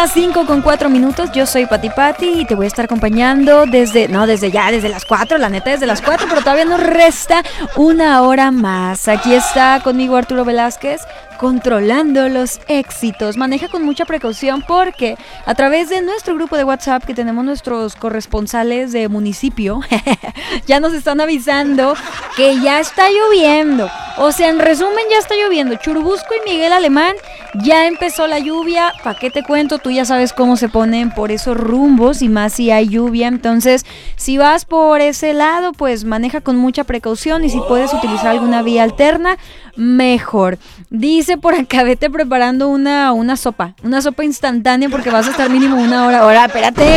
las 5:04. Yo soy Pati y te voy a estar acompañando desde las 4, la neta desde las 4, pero todavía nos resta una hora más. Aquí está conmigo Arturo Velázquez, controlando los éxitos. Maneja con mucha precaución porque a través de nuestro grupo de WhatsApp que tenemos nuestros corresponsales de municipio, ya nos están avisando que ya está lloviendo. O sea, en resumen, ya está lloviendo. Churubusco y Miguel Alemán, ya empezó la lluvia. ¿Para qué te cuento? Tú ya sabes cómo se ponen por esos rumbos y más si hay lluvia. Entonces, si vas por ese lado, pues maneja con mucha precaución y si puedes utilizar alguna vía alterna, mejor. Dice por acá, vete preparando una sopa instantánea porque vas a estar mínimo una hora. Ahora, espérate,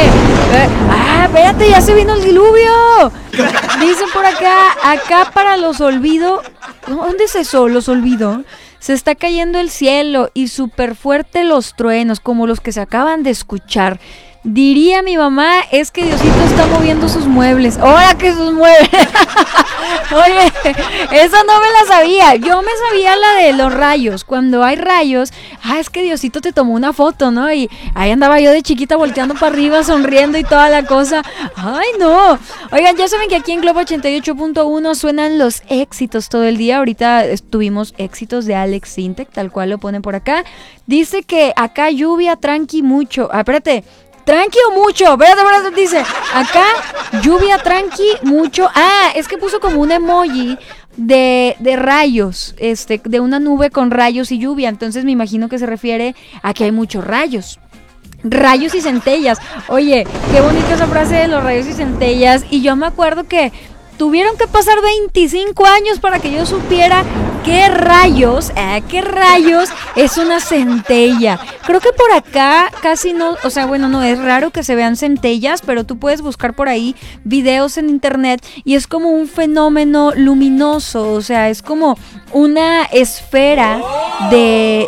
ya se vino el diluvio. Dice por acá para los olvido. ¿Dónde es eso? Los olvido. Se está cayendo el cielo y súper fuerte los truenos, como los que se acaban de escuchar. Diría mi mamá, es que Diosito está moviendo sus muebles. ¡Ahora que sus muebles! Oye, esa no me la sabía. Yo me sabía la de los rayos. Cuando hay rayos, es que Diosito te tomó una foto, ¿no? Y ahí andaba yo de chiquita volteando para arriba, sonriendo y toda la cosa. ¡Ay, no! Oigan, ya saben que aquí en Globo 88.1 suenan los éxitos todo el día. Ahorita tuvimos éxitos de Alex Sintek, tal cual lo ponen por acá. Dice que acá lluvia tranqui mucho. Espérate. Tranqui o mucho, espérate, dice, acá lluvia tranqui mucho. Es que puso como un emoji de rayos, de una nube con rayos y lluvia. Entonces me imagino que se refiere a que hay muchos rayos. Rayos y centellas. Oye, qué bonita esa frase de los rayos y centellas. Y yo me acuerdo que tuvieron que pasar 25 años para que yo supiera qué rayos es una centella. Creo que por acá casi no, o sea, bueno, no, es raro que se vean centellas, pero tú puedes buscar por ahí videos en internet y es como un fenómeno luminoso, o sea, es como una esfera de